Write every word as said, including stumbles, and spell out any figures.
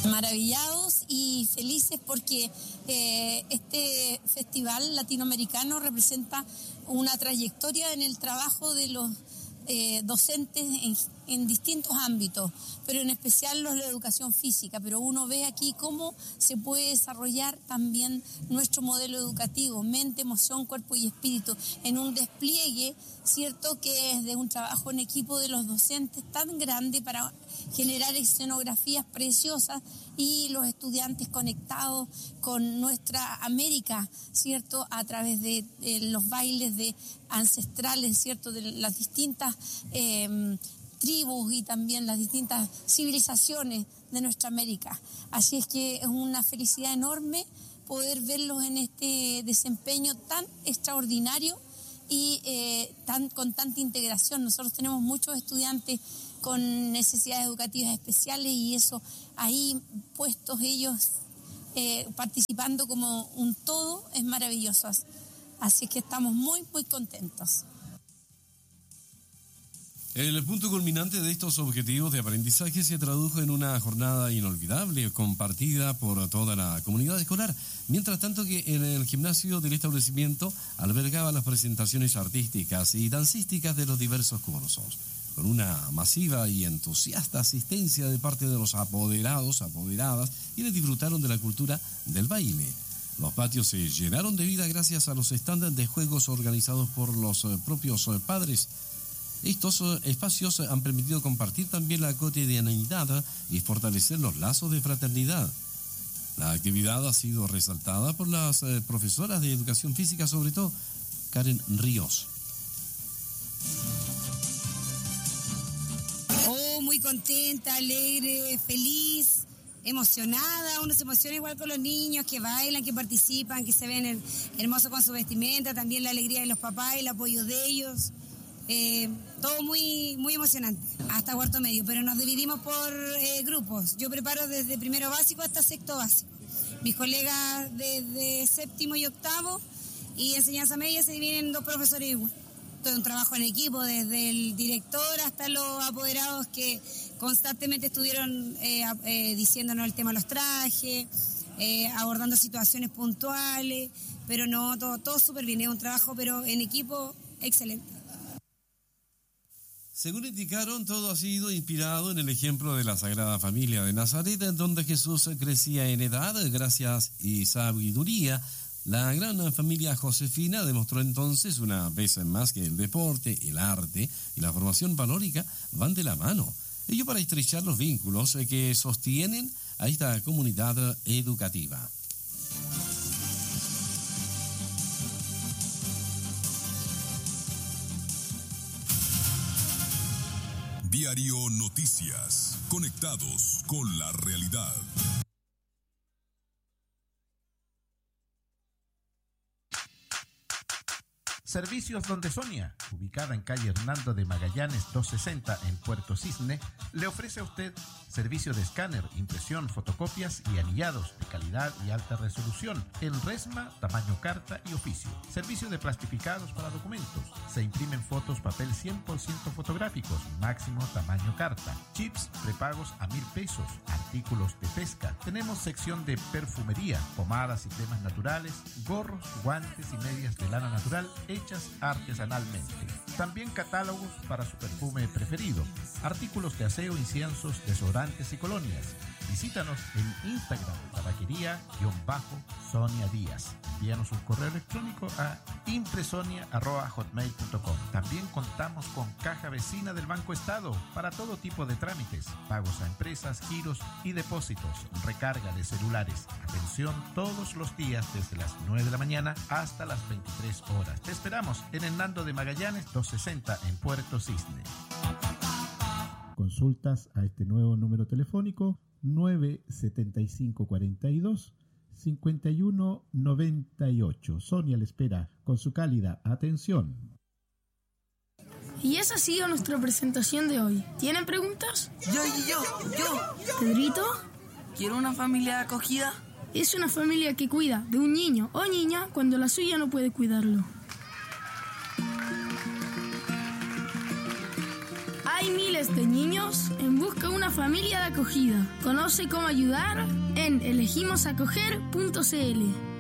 Maravillados y felices porque eh, este festival latinoamericano representa una trayectoria en el trabajo de los eh, docentes en, en distintos ámbitos, pero en especial los de la educación física. Pero uno ve aquí cómo se puede desarrollar también nuestro modelo educativo, mente, emoción, cuerpo y espíritu, en un despliegue, cierto, que es de un trabajo en equipo de los docentes tan grande para generar escenografías preciosas y los estudiantes conectados con nuestra América, ¿cierto?, a través de, de los bailes de ancestrales, ¿cierto?, de las distintas eh, tribus y también las distintas civilizaciones de nuestra América. Así es que es una felicidad enorme poder verlos en este desempeño tan extraordinario y eh, tan, con tanta integración. Nosotros tenemos muchos estudiantes con necesidades educativas especiales y eso ahí puestos ellos eh, participando como un todo es maravilloso. Así que estamos muy, muy contentos. El punto culminante de estos objetivos de aprendizaje se tradujo en una jornada inolvidable, compartida por toda la comunidad escolar. Mientras tanto que en el gimnasio del establecimiento albergaba las presentaciones artísticas y dancísticas de los diversos cursos, con una masiva y entusiasta asistencia de parte de los apoderados, apoderadas, quienes disfrutaron de la cultura del baile. Los patios se llenaron de vida gracias a los estándares de juegos organizados por los propios padres. Estos espacios han permitido compartir también la cotidianidad y fortalecer los lazos de fraternidad. La actividad ha sido resaltada por las profesoras de educación física, sobre todo Karen Ríos. Oh, muy contenta, alegre, feliz, emocionada. Uno se emociona igual con los niños que bailan, que participan, que se ven hermosos con su vestimenta, también la alegría de los papás, el apoyo de ellos. Eh, todo muy muy emocionante, hasta cuarto medio, pero nos dividimos por eh, grupos. Yo preparo desde primero básico hasta sexto básico. Mis colegas desde séptimo y octavo y enseñanza media se dividen en dos profesores igual. Todo un trabajo en equipo, desde el director hasta los apoderados que constantemente estuvieron eh, eh, diciéndonos el tema de los trajes, eh, abordando situaciones puntuales, pero no, todo, todo súper bien, es un trabajo pero en equipo excelente. Según indicaron, todo ha sido inspirado en el ejemplo de la Sagrada Familia de Nazaret, en donde Jesús crecía en edad, gracias y sabiduría. La gran familia josefina demostró entonces una vez más que el deporte, el arte y la formación valórica van de la mano. Ello para estrechar los vínculos que sostienen a esta comunidad educativa. Diario Noticias, conectados con la realidad. Servicios Donde Sonia, ubicada en calle Hernando de Magallanes doscientos sesenta en Puerto Cisne, le ofrece a usted servicio de escáner, impresión, fotocopias y anillados de calidad y alta resolución en resma, tamaño carta y oficio. Servicio de plastificados para documentos. Se imprimen fotos papel cien por ciento fotográficos, máximo tamaño carta. Chips prepagos a mil pesos. Artículos de pesca. Tenemos sección de perfumería, pomadas y cremas naturales, gorros, guantes y medias de lana natural hechas artesanalmente. También catálogos para su perfume preferido. Artículos de aseo, inciensos, desodorantes y colonias. Visítanos en Instagram, tabaquería-Sonia Díaz. Envíanos un correo electrónico a impresonia arroba hotmail punto com. También contamos con caja vecina del Banco Estado para todo tipo de trámites, pagos a empresas, giros y depósitos, recarga de celulares. Atención todos los días desde las nueve de la mañana hasta las veintitrés horas. Te esperamos en Hernando de Magallanes doscientos sesenta en Puerto Cisne. Consultas a este nuevo número telefónico nueve setenta y cinco cuarenta y dos cincuenta y uno noventa y ocho. Sonia le espera con su cálida atención. Y esa ha sido nuestra presentación de hoy. ¿Tienen preguntas? Yo, yo, yo. ¿Pedrito? ¿Quiero una familia acogida? Es una familia que cuida de un niño o niña cuando la suya no puede cuidarlo. Hay miles padres de niños en busca de una familia de acogida. Conoce cómo ayudar en elegimos acoger punto c l.